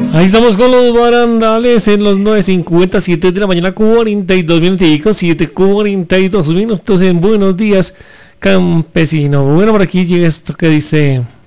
Ahí estamos con los barandales en los 9:57 de la mañana, 42 minutos, 7:42 minutos en Buenos Días, Campesino. Bueno, por aquí llega esto que dice...